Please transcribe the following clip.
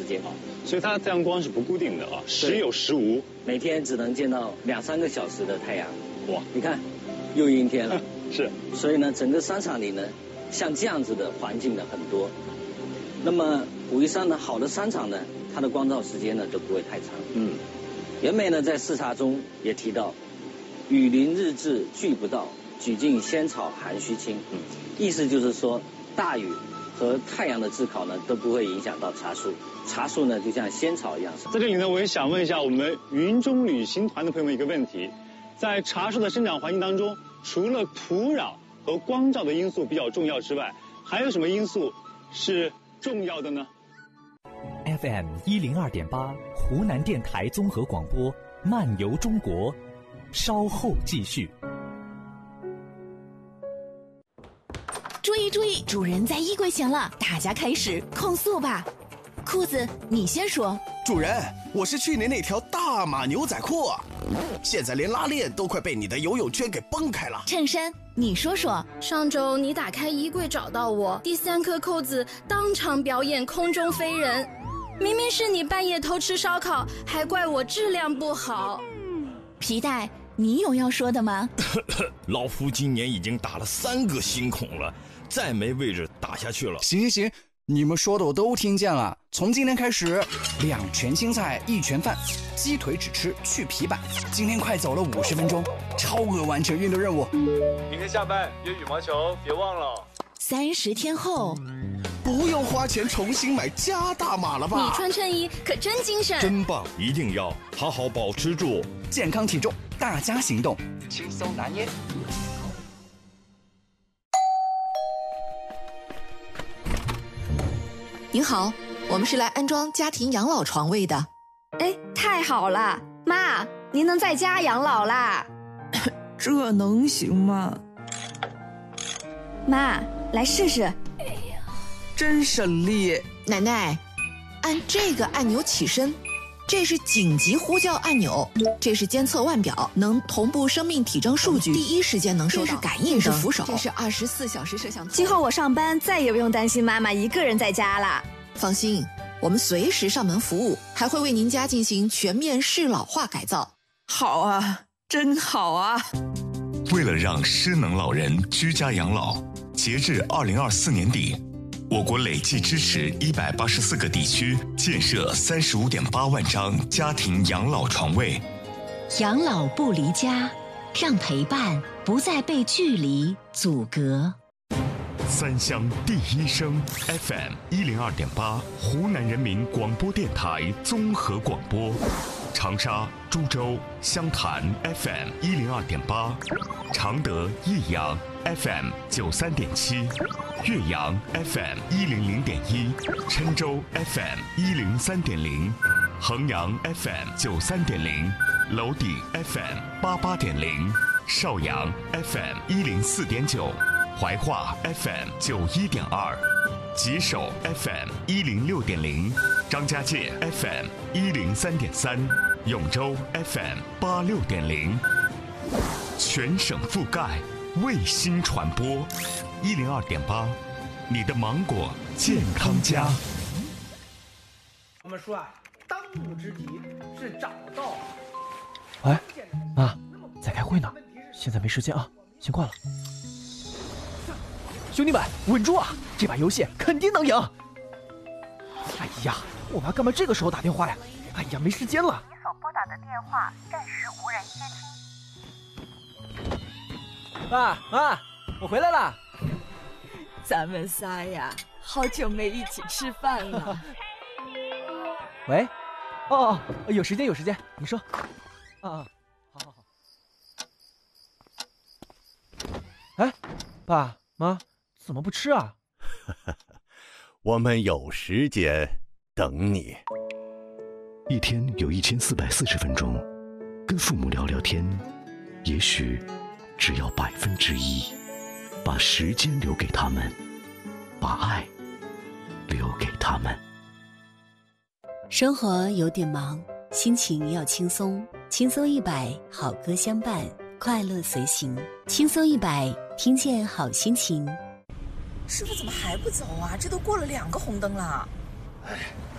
间。 所以它的太阳光是不固定的啊，时有时无， 每天只能见到2-3个小时的太阳。 哇， 你看，又阴天了。 是。所以呢，整个商场里呢，像这样子的环境呢很多。那么武夷山的好的商场呢，它的光照时间呢都不会太长。袁枚呢在视察中也提到，雨淋日至俱不到，举尽仙草寒须清。意思就是说，大雨和太阳的炙烤呢都不会影响到茶树，茶树呢就像仙草一样。 在这里呢，我也想问一下我们云中旅行团的朋友们一个问题：在茶树的生长环境当中，除了土壤和光照的因素比较重要之外，还有什么因素是重要的呢？ FM 102.8湖南电台综合广播，漫游中国，稍后继续。 注意注意，主人在衣柜前了，大家开始控诉吧。裤子，你先说。 主人，我是去年那条大码牛仔裤，现在连拉链都快被你的游泳圈给崩开了。 衬衫，你说说。 上周你打开衣柜找到我，第3颗扣子当场表演空中飞人。明明是你半夜偷吃烧烤，还怪我质量不好。 皮带，你有要说的吗？ 老夫今年已经打了3个新孔了，再没位置打下去了。 行，你们说的我都听见了。从今天开始，2拳青菜1拳饭，鸡腿只吃去皮板。今天快走了50分钟，超额完成运动任务。 明天下班约羽毛球，别忘了。 30天后， 不用花钱重新买加大码了吧？ 你穿衬衣可真精神， 真棒！一定要好好保持住健康体重，大家行动， 轻松拿捏。 您好，我们是来安装家庭养老床位的。 哎，太好了，妈，您能在家养老啦？ 这能行吗？ 妈，来试试。 哎呀，真省力。 奶奶，按这个按钮起身，这是紧急呼叫按钮，这是监测腕表，能同步生命体征数据，第一时间能收到。这是感应灯，这是扶手，这是24小时摄像头。 今后我上班再也不用担心妈妈一个人在家了。 放心，我们随时上门服务，还会为您家进行全面适老化改造。 好啊，真好啊！ 为了让失能老人居家养老，截至2024年底，我国累计支持184个地区建设35.8万张家庭养老床位。 养老不离家，让陪伴不再被距离阻隔。 三乡第一声 FM 102.8湖南人民广播电台综合广播，长沙、株洲、湘潭 FM 102.8，常德、益阳 FM 93.7，岳阳 FM 100.1，郴州 FM 103.0，衡阳 FM 93.0，娄底 FM 88.0，邵阳 FM 104.9。怀化 FM 91.2，吉首 FM 106.0，张家界 FM 103.3，永州 FM 86.0，全省覆盖，卫星传播，102.8，你的芒果健康家。 我们说啊，当务之急是找到。 喂，妈，在开会呢，现在没时间啊，先挂了。兄弟们，稳住啊！这把游戏肯定能赢！哎呀，我妈干嘛这个时候打电话呀？哎呀，没时间了。 你所拨打的电话暂时无人接听。 妈，我回来了。 咱们仨呀，好久没一起吃饭了。 喂，哦，有时间，你说。好。哎，爸妈。怎么不吃啊？ 我们有时间等你。 一天有1440分钟，跟父母聊聊天，也许只要1%，把时间留给他们，把爱留给他们。 生活有点忙，心情要轻松，轻松100，好歌相伴，快乐随行，轻松100，听见好心情。 师傅怎么还不走啊？这都过了2个红灯了。 哎，